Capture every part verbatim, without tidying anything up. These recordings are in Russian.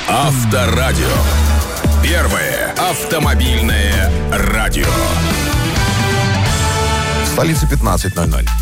Авторадио. Первое автомобильное радио. В столице пятнадцать ноль ноль.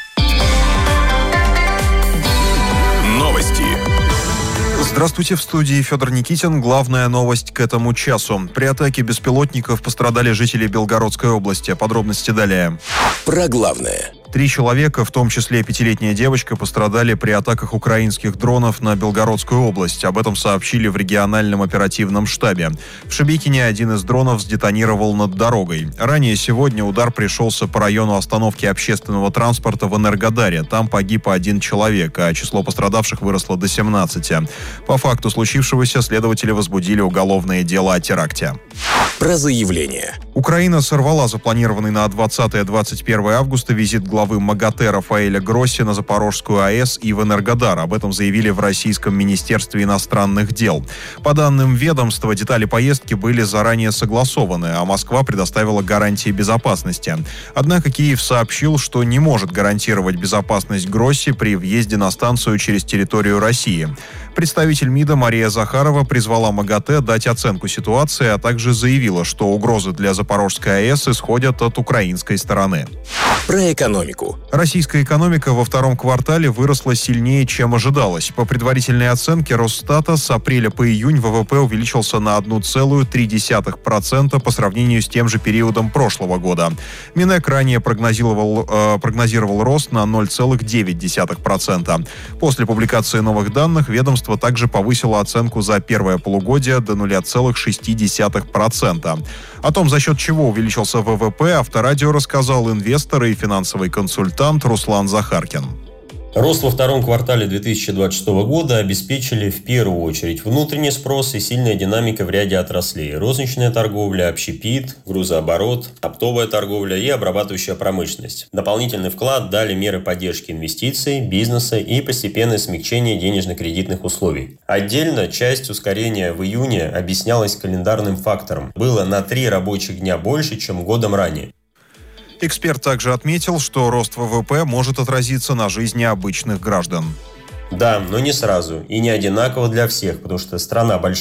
Новости. Здравствуйте, в студии Федор Никитин. Главная новость к этому часу. При атаке беспилотников пострадали жители Белгородской области. Подробности далее. Про главное. Три человека, в том числе пятилетняя девочка, пострадали при атаках украинских дронов на Белгородскую область. Об этом сообщили в региональном оперативном штабе. В Шебекине один из дронов сдетонировал над дорогой. Ранее сегодня удар пришелся по району остановки общественного транспорта в Энергодаре. Там погиб один человек, а число пострадавших выросло до семнадцати. По факту случившегося следователи возбудили уголовное дело о теракте. Про заявление. Украина сорвала запланированный на двадцатое — двадцать первое августа визит главы МАГАТЭ Рафаэля Гросси на Запорожскую АЭС и в Энергодар. Об этом заявили в Российском министерстве иностранных дел. По данным ведомства, детали поездки были заранее согласованы, а Москва предоставила гарантии безопасности. Однако Киев сообщил, что не может гарантировать безопасность Гросси при въезде на станцию через территорию России. Представитель МИДа Мария Захарова призвала МАГАТЭ дать оценку ситуации, а также заявила, что угрозы для Запорожской АЭС исходят от украинской стороны. Про экономику. Российская экономика во втором квартале выросла сильнее, чем ожидалось. По предварительной оценке Росстата с апреля по июнь ВВП увеличился на одна целая три десятых процента по сравнению с тем же периодом прошлого года. Минэк ранее прогнозировал, э, прогнозировал рост на ноль целых девять десятых процента. После публикации новых данных ведомство также повысило оценку за первое полугодие до ноль целых шесть десятых процента. О том, за счет чего увеличился ВВП, Авторадио рассказал инвестор и финансовый консультант Руслан Захаркин. Рост во втором квартале две тысячи двадцать шестого года обеспечили в первую очередь внутренний спрос и сильная динамика в ряде отраслей: розничная торговля, общепит, грузооборот, оптовая торговля и обрабатывающая промышленность. Дополнительный вклад дали меры поддержки инвестиций, бизнеса и постепенное смягчение денежно-кредитных условий. Отдельно часть ускорения в июне объяснялась календарным фактором. Было на три рабочих дня больше, чем годом ранее. Эксперт также отметил, что рост ВВП может отразиться на жизни обычных граждан. Да, но не сразу и не одинаково для всех, потому что страна большая.